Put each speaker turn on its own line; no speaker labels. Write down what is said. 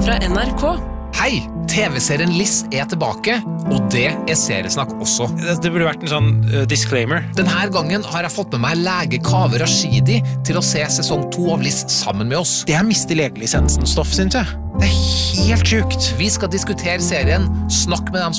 fra NRK.
Hei, TV-serien Liss tilbake, og det seriesnakk også.
Det burde vært en sånn disclaimer.
Denne gangen har jeg fått med meg lege Kaveh Rashidi til å se sesong 2 av Liss sammen med oss.
Det mister legelisensen stoff, synes jeg. Det helt sjukt.
Vi skal diskutere serien, snakke med dem som